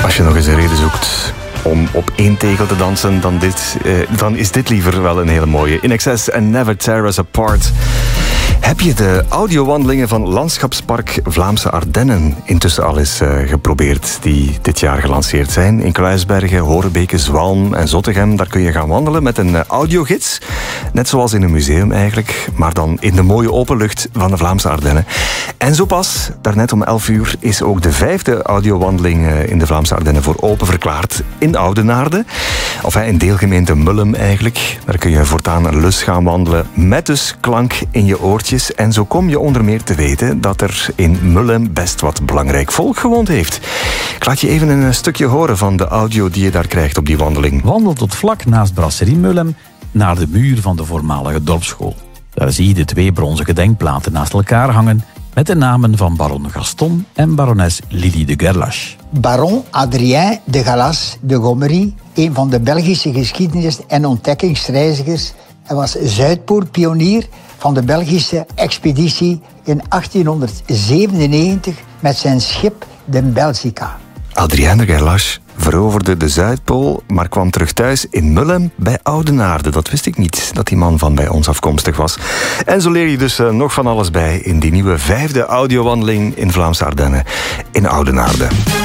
Als je nog eens een reden zoekt om op één tegel te dansen, dan is dit liever wel een hele mooie. INXS en Never Tear Us Apart. Heb je de audiowandelingen van Landschapspark Vlaamse Ardennen intussen al eens geprobeerd, die dit jaar gelanceerd zijn? In Kluisbergen, Horebeke, Zwalm en Zottegem, daar kun je gaan wandelen met een audiogids. Net zoals in een museum eigenlijk, maar dan in de mooie openlucht van de Vlaamse Ardennen. En zo pas, daarnet om 11 uur, is ook de 5e audiowandeling in de Vlaamse Ardennen voor open verklaard in Oudenaarde. Of in deelgemeente Mullum eigenlijk. Daar kun je voortaan een lus gaan wandelen met dus klank in je oortjes. En zo kom je onder meer te weten dat er in Mullum best wat belangrijk volk gewoond heeft. Ik laat je even een stukje horen van de audio die je daar krijgt op die wandeling. Wandel tot vlak naast Brasserie Mullum naar de muur van de voormalige dorpsschool. Daar zie je de 2 bronzen gedenkplaten naast elkaar hangen met de namen van baron Gaston en barones Lili de Gerlache. Baron Adrien de Gallas de Gomery, een van de Belgische geschiedenis- en ontdekkingsreizigers. Hij was Zuidpoolpionier van de Belgische expeditie in 1897 met zijn schip de Belgica. Adrien de Gerlache veroverde de Zuidpool, maar kwam terug thuis in Mullum bij Oudenaarde. Dat wist ik niet, dat die man van bij ons afkomstig was. En zo leer je dus nog van alles bij in die nieuwe 5e audiowandeling in Vlaamse Ardennen in Oudenaarde.